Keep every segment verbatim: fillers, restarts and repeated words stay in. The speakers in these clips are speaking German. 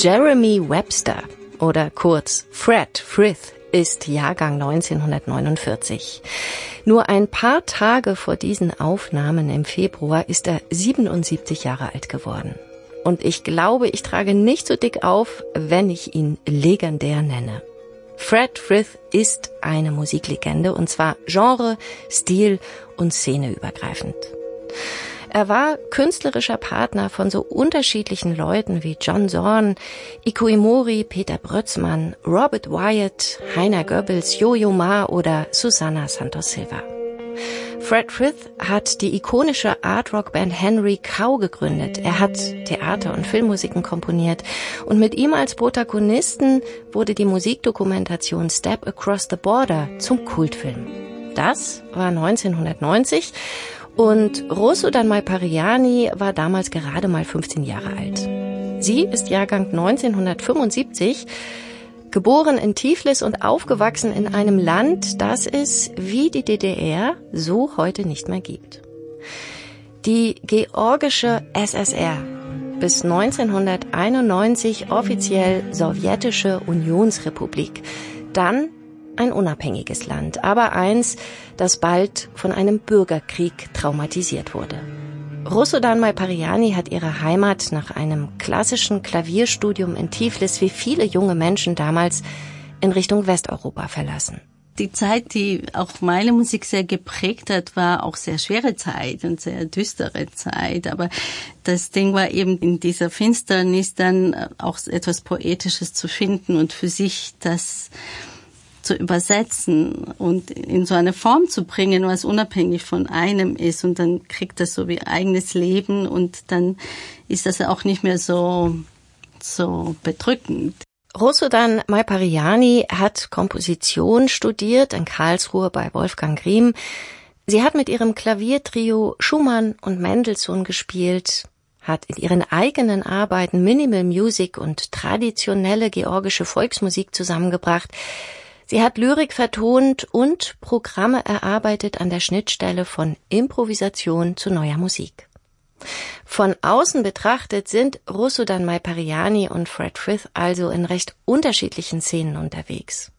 Jeremy Webster oder kurz Fred Frith ist Jahrgang neunzehnhundertneunundvierzig. Nur ein paar Tage vor diesen Aufnahmen im Februar ist er siebenundsiebzig Jahre alt geworden. Und ich glaube, ich trage nicht so dick auf, wenn ich ihn legendär nenne. Fred Frith ist eine Musiklegende, und zwar Genre, Stil und Szene übergreifend. Er war künstlerischer Partner von so unterschiedlichen Leuten wie John Zorn, Iko Iwomori, Peter Brötzmann, Robert Wyatt, Heiner Goebbels, Yo-Yo Ma oder Susana Santos Silva. Fred Frith hat die ikonische Art-Rock-Band Henry Cow gegründet. Er hat Theater- und Filmmusiken komponiert. Und mit ihm als Protagonisten wurde die Musikdokumentation Step Across the Border zum Kultfilm. Das war neunzehnhundertneunzig. Und Rosso Danmai Pariani war damals gerade mal fünfzehn Jahre alt. Sie ist Jahrgang neunzehnhundertfünfundsiebzig, geboren in Tiflis und aufgewachsen in einem Land, das es wie die D D R so heute nicht mehr gibt. Die georgische S S R, bis neunzehnhunderteinundneunzig offiziell sowjetische Unionsrepublik, dann ein unabhängiges Land, aber eins, das bald von einem Bürgerkrieg traumatisiert wurde. Rosso Danmai Pariani hat ihre Heimat nach einem klassischen Klavierstudium in Tiflis wie viele junge Menschen damals in Richtung Westeuropa verlassen. Die Zeit, die auch meine Musik sehr geprägt hat, war auch sehr schwere Zeit und sehr düstere Zeit. Aber das Ding war eben in dieser Finsternis dann auch etwas Poetisches zu finden und für sich das zu übersetzen und in so eine Form zu bringen, was unabhängig von einem ist, und dann kriegt das so wie eigenes Leben und dann ist das auch nicht mehr so so bedrückend. Rosso Danmai Pariani hat Komposition studiert in Karlsruhe bei Wolfgang Griem. Sie hat mit ihrem Klaviertrio Schumann und Mendelssohn gespielt, hat in ihren eigenen Arbeiten Minimal Music und traditionelle georgische Volksmusik zusammengebracht. Sie hat Lyrik vertont und Programme erarbeitet an der Schnittstelle von Improvisation zu neuer Musik. Von außen betrachtet sind Rosso Danmai Pariani und Fred Frith also in recht unterschiedlichen Szenen unterwegs.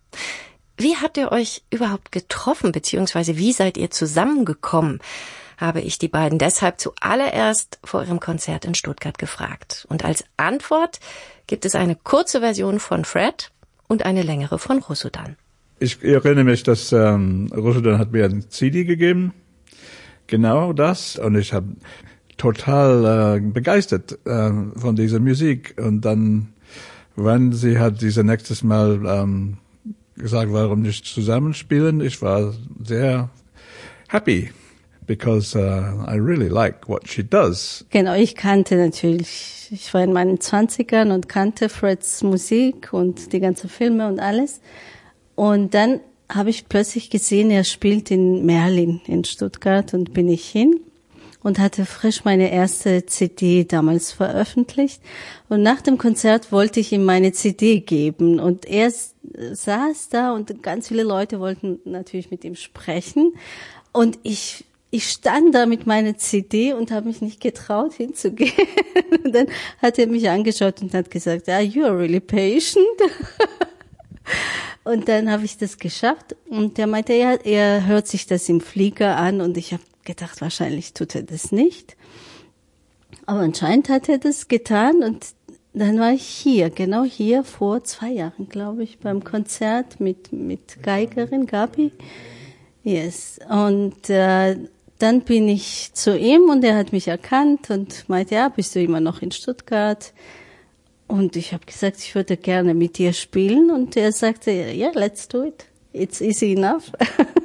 Wie habt ihr euch überhaupt getroffen, beziehungsweise wie seid ihr zusammengekommen, habe ich die beiden deshalb zuallererst vor ihrem Konzert in Stuttgart gefragt. Und als Antwort gibt es eine kurze Version von Fred und eine längere von Rosso Dan. Ich erinnere mich, dass ähm, Rosso Dan hat mir ein C D gegeben, genau das, und ich habe total äh, begeistert äh, von dieser Musik. Und dann, wenn sie hat diese nächstes Mal ähm, gesagt, warum nicht zusammenspielen, ich war sehr happy, because uh, I really like what she does. Genau, ich kannte natürlich, ich war in meinen Zwanzigern und kannte Freds Musik und die ganzen Filme und alles. Und dann habe ich plötzlich gesehen, er spielt in Merlin in Stuttgart, und bin ich hin und hatte frisch meine erste C D damals veröffentlicht. Und nach dem Konzert wollte ich ihm meine C D geben, und er saß da und ganz viele Leute wollten natürlich mit ihm sprechen. Und ich Ich stand da mit meiner C D und habe mich nicht getraut, hinzugehen. Und dann hat er mich angeschaut und hat gesagt, ah, you are really patient. Und dann habe ich das geschafft. Und er meinte, ja, er hört sich das im Flieger an. Und ich habe gedacht, wahrscheinlich tut er das nicht. Aber anscheinend hat er das getan. Und dann war ich hier, genau hier, vor zwei Jahren, glaube ich, beim Konzert mit mit Geigerin Gabi. Yes. Und äh, dann bin ich zu ihm und er hat mich erkannt und meinte, ja, bist du immer noch in Stuttgart? Und ich habe gesagt, ich würde gerne mit dir spielen. Und er sagte, ja, yeah, let's do it. It's easy enough.